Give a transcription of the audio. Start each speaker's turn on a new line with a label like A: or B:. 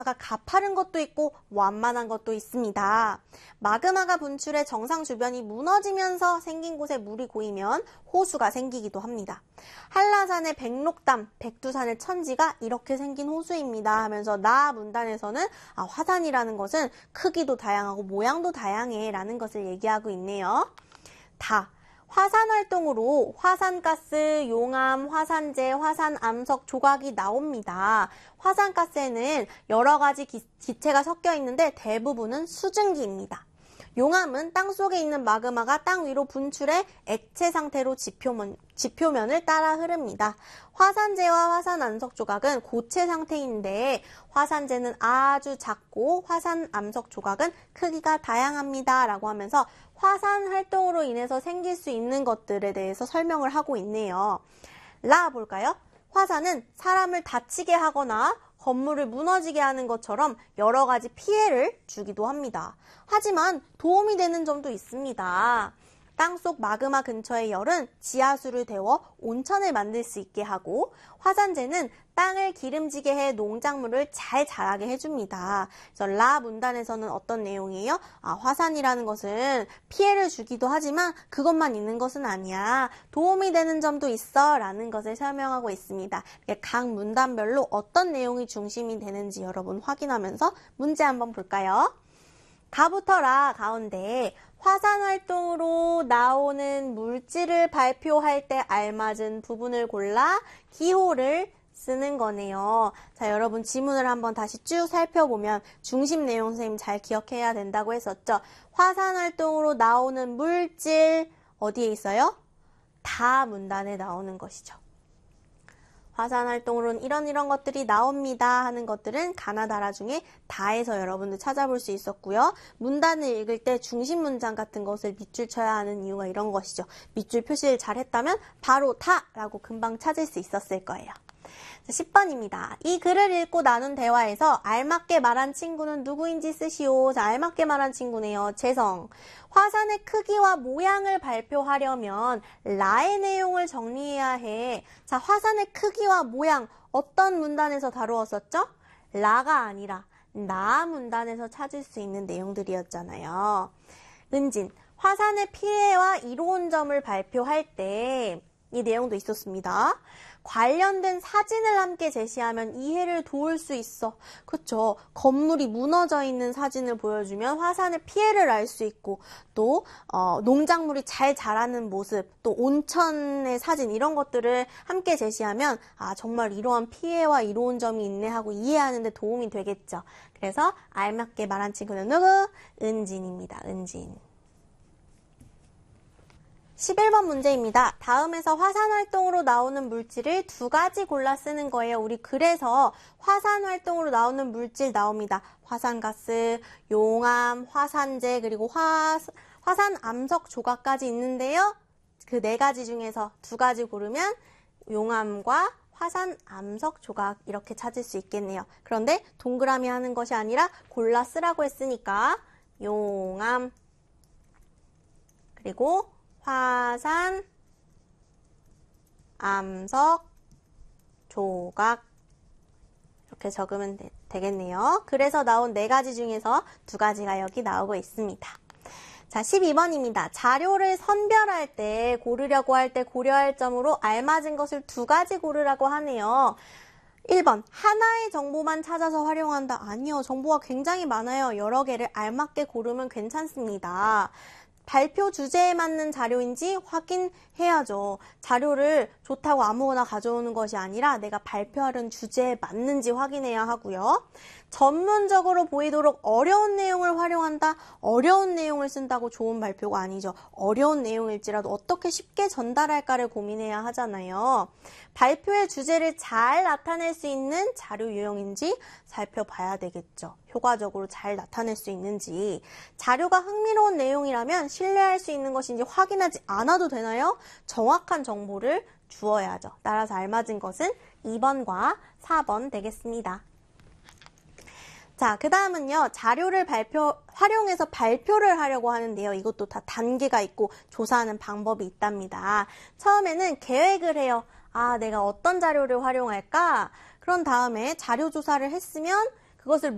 A: 가파른 것도 있고 완만한 것도 있습니다. 마그마가 분출해 정상 주변이 무너지면서 생긴 곳에 물이 고이면 호수가 생기기도 합니다. 한라산의 백록담, 백두산의 천지가 이렇게 생긴 호수입니다 하면서 나 문단에서는 화산이라는 것은 크기도 다양하고 모양도 다양해 라는 것을 얘기하고 있네요. 화산 활동으로 화산가스, 용암, 화산재, 화산암석 조각이 나옵니다. 화산가스에는 여러 가지 기체가 섞여 있는데 대부분은 수증기입니다. 용암은 땅속에 있는 마그마가 땅 위로 분출해 액체 상태로 지표면을 따라 흐릅니다. 화산재와 화산암석 조각은 고체 상태인데 화산재는 아주 작고 화산암석 조각은 크기가 다양합니다 라고 하면서 화산 활동으로 인해서 생길 수 있는 것들에 대해서 설명을 하고 있네요. 볼까요? 화산은 사람을 다치게 하거나 건물을 무너지게 하는 것처럼 여러 가지 피해를 주기도 합니다. 하지만 도움이 되는 점도 있습니다. 땅속 마그마 근처의 열은 지하수를 데워 온천을 만들 수 있게 하고 화산재는 땅을 기름지게 해 농작물을 잘 자라게 해줍니다. 그래서 문단에서는 어떤 내용이에요? 화산이라는 것은 피해를 주기도 하지만 그것만 있는 것은 아니야. 도움이 되는 점도 있어 라는 것을 설명하고 있습니다. 각 문단별로 어떤 내용이 중심이 되는지 여러분 확인하면서 문제 한번 볼까요? 가부터 가운데 화산 활동으로 나오는 물질을 발표할 때 알맞은 부분을 골라 기호를 쓰는 거네요. 자, 여러분 지문을 한번 다시 쭉 살펴보면 중심 내용 선생님 잘 기억해야 된다고 했었죠. 화산 활동으로 나오는 물질 어디에 있어요? 다 문단에 나오는 것이죠. 화산 활동으로는 이런 것들이 나옵니다 하는 것들은 가나다라 중에 다에서 여러분들 찾아볼 수 있었고요. 문단을 읽을 때 중심 문장 같은 것을 밑줄 쳐야 하는 이유가 이런 것이죠. 밑줄 표시를 잘 했다면 바로 다라고 금방 찾을 수 있었을 거예요. 10번입니다. 이 글을 읽고 나눈 대화에서 알맞게 말한 친구는 누구인지 쓰시오. 자, 알맞게 말한 친구네요. 재성. 화산의 크기와 모양을 발표하려면 라의 내용을 정리해야 해. 자, 화산의 크기와 모양 어떤 문단에서 다루었었죠? 라가 아니라 나 문단에서 찾을 수 있는 내용들이었잖아요. 은진. 화산의 피해와 이로운 점을 발표할 때 이 내용도 있었습니다. 관련된 사진을 함께 제시하면 이해를 도울 수 있어. 그쵸? 건물이 무너져 있는 사진을 보여주면 화산의 피해를 알 수 있고 또 농작물이 잘 자라는 모습, 또 온천의 사진 이런 것들을 함께 제시하면 정말 이러한 피해와 이로운 점이 있네 하고 이해하는 데 도움이 되겠죠. 그래서 알맞게 말한 친구는 누구? 은진입니다. 은진. 11번 문제입니다. 다음에서 화산 활동으로 나오는 물질을 두 가지 골라 쓰는 거예요. 우리 글에서 화산 활동으로 나오는 물질 나옵니다. 화산가스, 용암, 화산재, 그리고 화산암석 조각까지 있는데요. 그 네 가지 중에서 두 가지 고르면 용암과 화산암석 조각 이렇게 찾을 수 있겠네요. 그런데 동그라미 하는 것이 아니라 골라 쓰라고 했으니까 용암, 그리고 화산, 암석, 조각 이렇게 적으면 되겠네요. 그래서 나온 네 가지 중에서 두 가지가 여기 나오고 있습니다. 자, 12번입니다. 자료를 선별할 때 고르려고 할 때 고려할 점으로 알맞은 것을 두 가지 고르라고 하네요. 1번, 하나의 정보만 찾아서 활용한다. 아니요, 정보가 굉장히 많아요. 여러 개를 알맞게 고르면 괜찮습니다. 발표 주제에 맞는 자료인지 확인해야죠. 자료를 좋다고 아무거나 가져오는 것이 아니라 내가 발표하려는 주제에 맞는지 확인해야 하고요. 전문적으로 보이도록 어려운 내용을 활용한다. 어려운 내용을 쓴다고 좋은 발표가 아니죠. 어려운 내용일지라도 어떻게 쉽게 전달할까를 고민해야 하잖아요. 발표의 주제를 잘 나타낼 수 있는 자료 유형인지 살펴봐야 되겠죠. 효과적으로 잘 나타낼 수 있는지. 자료가 흥미로운 내용이라면 신뢰할 수 있는 것인지 확인하지 않아도 되나요? 정확한 정보를 주어야죠. 따라서 알맞은 것은 2번과 4번 되겠습니다. 자, 그 다음은요. 자료를 활용해서 발표를 하려고 하는데요. 이것도 다 단계가 있고 조사하는 방법이 있답니다. 처음에는 계획을 해요. 내가 어떤 자료를 활용할까? 그런 다음에 자료 조사를 했으면 그것을